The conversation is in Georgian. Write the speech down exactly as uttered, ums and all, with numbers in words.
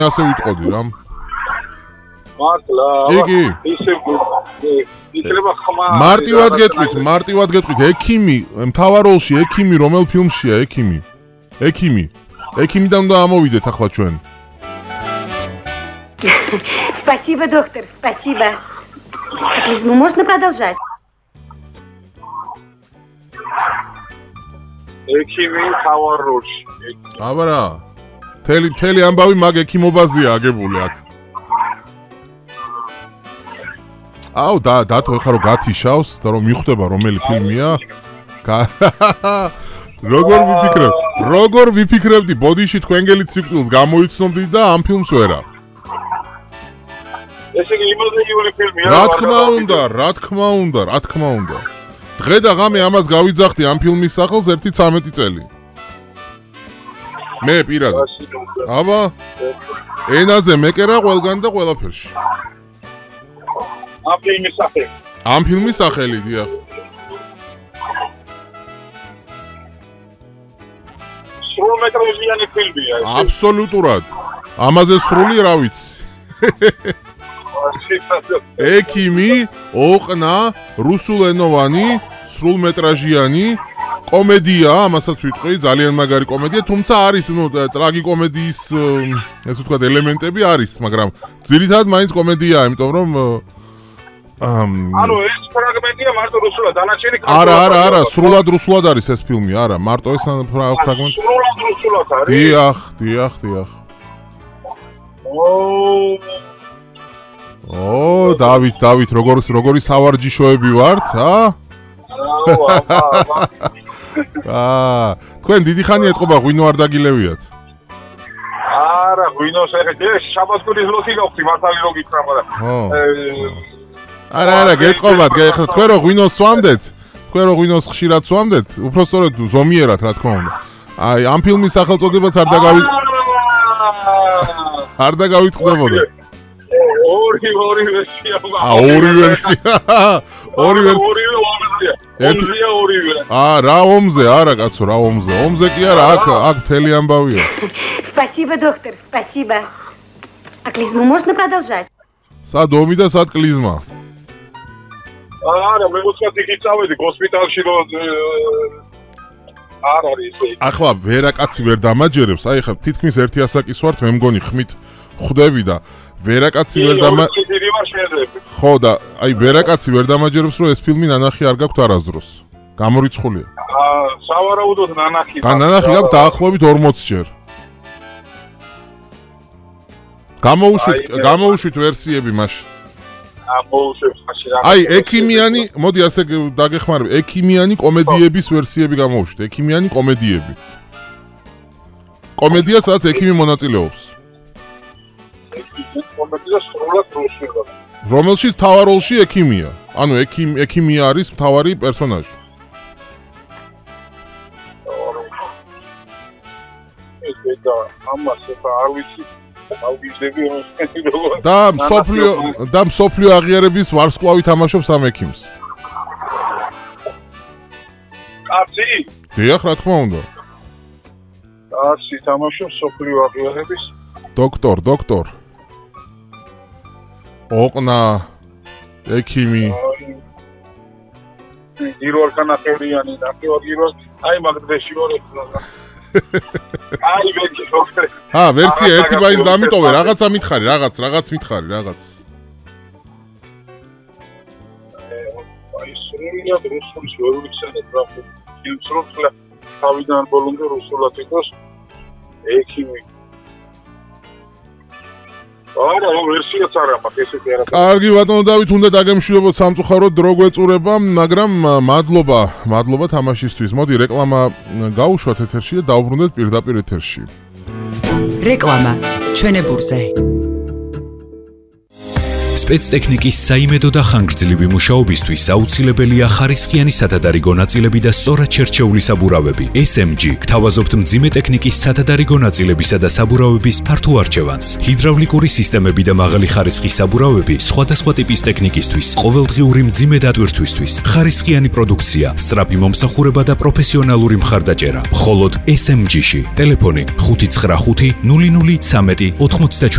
ასე ვიტყოდი რა. მართლა. იგი. ისე იქნება ხმა. მარტივად გეტყვით, მარტივად გეტყვით, ექიმი, მთავარ როლში ექიმი რომელ ფილმშია ექიმი? ექიმი. ექიმიდან უნდა ამოვიდეთ ახლა ჩვენ. Спасибо, доктор, спасибо. Ну, можно продолжать. ექიმი მთავარ როლში. აბარა. თელი თელი ამბავი მაგ ექიმობაზია აგებული აქ. აუ და დათო ეხლა რომ გათიშავს და რომ მიხვდება რომელი ფილმია. როგორ ვიფიქრებ? როგორ ვიფიქრებდი ბოდიში თქვენგელი ციკლს გამოიცნობდი და ამ ფილმს ვერა. ესე იგი იმოზრიული ფილმია. რა თქმა უნდა, რა თქმა უნდა, რა თქმა უნდა. დღე და ღამე ამას გავიძახდი ამ ფილმის სახელს ერთი ცამეტი წელი. მე პირადად. აბა ენაზე მეკერა ყველგან და ყველაფერში. ამ ფილმის სახელი. ამ ფილმის სახელი, დიახ. სრულმეტრაჟიანი ფილმია. აბსოლუტურად. ამაზე სრული რა ვიცი. ექიმი, ოყნა, რუსულენოვანი, სრულმეტრაჟიანი კომედია, ამასაც ვიტყვი, ძალიან მაგარი კომედია, თუმცა არის, ნუ, ტრაგიკომედიის, ესე ვთქვათ, ელემენტები არის, მაგრამ ძირითადად მაინც კომედიაა, იმიტომ რომ ანუ ეს ფრაგმენტია მარტო რუსულად, დანარჩენი არა, არა, არა, სრულად რუსულად არის ეს ფილმი, არა, მარტო ეს ფრაგმენტი. სრულად რუსულად არის. დიახ, დიახ, დიახ. ოო ო, დავით, დავით, როგორ როგორი სავარჯიშოები ვართ, ა? აა, თქვენ დიდი ხანი ეთყობა ღვინო არ დაგილევიათ? არა, ღვინოს ეხეთ, ეს შაბათკვირის ლოთი გავხდი, მართალი რო გითხრა, მაგრამ არა, არა, გეტყობათ, გეხლა თქვენ რო ღვინოს სვამდეთ, თქვენ რო ღვინოს ხშირად სვამდეთ, უბრალოდ ზომიერად, რა თქმა უნდა. აი, ამ ფილმის სახელწოდებაც არ დაგავი არ დაგავიწყდებოდა. ორი ორი ვერსია. აა, ორი ვერსია. ორი ვერსია. ორი ვერსია. ომზეა ორივე. აა, რა ომზე, არა კაცო, რა ომზე. ომზე კი არა, აქ აქ მთელი ამბავია. Спасибо, доктор, спасибо. А клизму можно продолжать? სად ომი და სად კლიზმა? არა, მე უცბად იქ წავედი ჰოსპიტალში რო არ არის ეს. ახლა ვერაკაცი ვერ დამაჯერებს, აი ხა თითქმის ერთი ასაკის ვართ, მე მგონი ხმით ხვდები და ვერაკაცი ვერ დამა ხო და აი ვერაკაცი ვერ დამაჯერებს რომ ეს ფილმი ნანახი არ გაქვთ არასდროს. გამორიცხულია. აა, სავარაუდოდ ნანახი. და ნანახი გაქვთ დაახლოებით ორმოცი ჯერ. გამოუშვით, გამოუშვით ვერსიები მაშინ. აი, ექიმიანი, მოდი ასე დაგეხმარებ, ექიმიანი კომედიების ვერსიები გამოუშვით, ექიმიანი კომედიები. კომედია, სადაც ექიმი მონაწილეობს. კომედია სრულად რუსულად. რომელშიც მთავარ როლში ექიმია. ანუ ექიმ ექიმი არის მთავარი პერსონაჟი. ეს და ამას არ ვიცი. და მსოფლიო და მსოფლიო აღიარების ვარსკვლავი თამაშობს ამ ექიმს. კაცი? დიახ, რა თქმა უნდა. კაცი თამაშობს მსოფლიო აღიარების. დოქტორ, დოქტორ. ოყნა ექიმი. გირვარ კანაფერიანი, ნახევარ გირვარ. აი მაგდრეში ვარ. აი ვექი დოქტორ. ჰა, ვერსია ერთი მაინც დამიტოვე, რაღაცა მითხარი, რაღაც, რაღაც მითხარი, რაღაც. აი სრულად რუსულს ვერ ვიცანებ რა. ფილმს რო ხლა თავიდან ბოლომდე რუსულად იყოს ექიმი. არა, ვერსიაც არა მაქვს ესეთი არა. კარგი ბატონო დავით, უნდა დაგემშვიდობოთ სამწუხაროდ დრო გვეწურება, მაგრამ მადლობა, მადლობა თამაშისთვის. მოდი რეკლამა გავუშვათ ეთერში და დავბრუნდეთ პირდაპირ ეთერში. რეკლამა ჩვენებურზე. სპეცტექნიკის საიმედო და ხანგრძლივი მუშაობისთვის აუცილებელია ხარისხიანი სათადარიგო ნაწილები და სწორად შერჩეული საბურავები. ეს ემ ჯი გთავაზობთ მძიმე ტექნიკის სათადარიგო ნაწილებისა და საბურავების ფართო არჩევანს. ჰიდრავლიკური სისტემები და მაღალი ხარისხის საბურავები სხვადასხვა ტიპის ტექნიკისთვის, ყოველდღიური მძიმე დატვირთვისთვის, ხარისხიანი პროდუქცია, სწრაფი მომსახურება და პროფესიონალური მხარდაჭერა. მხოლოდ ეს ემ ჯი-ში. ტელეფონი ხუთი ცხრა ხუთი ნული ნული ცამეტი ოთხმოცდაშვიდი